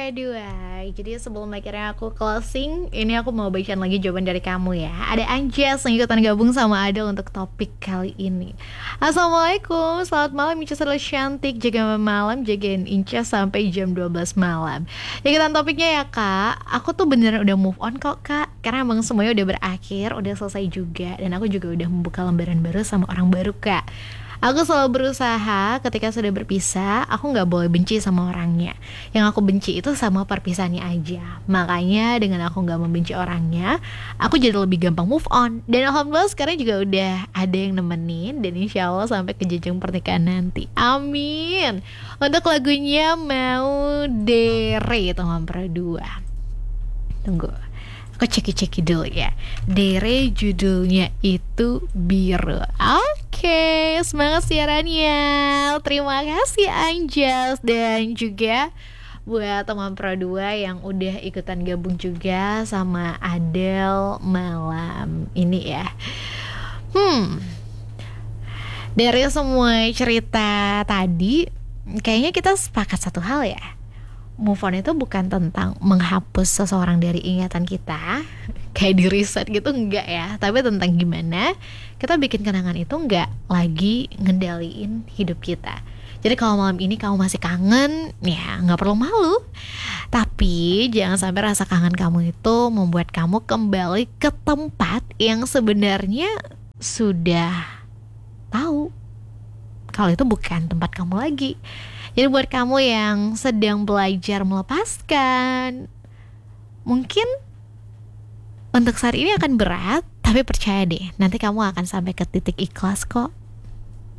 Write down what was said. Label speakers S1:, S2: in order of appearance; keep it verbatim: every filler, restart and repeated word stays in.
S1: Pradua. Jadi sebelum akhirnya aku closing, ini aku mau bacain lagi jawaban dari kamu ya. Ada Anjas yang ikutan gabung sama Adel untuk topik kali ini. Assalamualaikum, selamat malam Inca selalu cantik. Jaga malam, jagain Inca sampai jam dua belas malam. Ikutan topiknya ya kak. Aku tuh beneran udah move on kok kak. Karena emang semuanya udah berakhir, udah selesai juga. Dan aku juga udah membuka lembaran baru sama orang baru kak. Aku selalu berusaha ketika sudah berpisah, aku gak boleh benci sama orangnya. Yang aku benci itu sama perpisahannya aja. Makanya dengan aku gak membenci orangnya, aku jadi lebih gampang move on. Dan alhamdulillah sekarang juga udah ada yang nemenin. Dan insya Allah sampai ke jenjang pernikahan nanti. Amin. Untuk lagunya mau Dere teman berdua. Tunggu, aku ceki-ceki dulu ya. Dere judulnya itu Biru. Oke, semangat siarannya. Terima kasih Anjas. Dan juga buat teman Pro dua yang udah ikutan gabung juga sama Adel malam ini ya. Hmm Dari semua cerita tadi, kayaknya kita sepakat satu hal ya. Move on itu bukan tentang menghapus seseorang dari ingatan kita, kayak di reset gitu, enggak ya. Tapi tentang gimana kita bikin kenangan itu enggak lagi ngendaliin hidup kita. Jadi kalau malam ini kamu masih kangen, ya nggak perlu malu. Tapi jangan sampai rasa kangen kamu itu membuat kamu kembali ke tempat yang sebenarnya sudah tahu kalau itu bukan tempat kamu lagi. Jadi buat kamu yang sedang belajar melepaskan, mungkin untuk saat ini akan berat, tapi percaya deh, nanti kamu akan sampai ke titik ikhlas kok.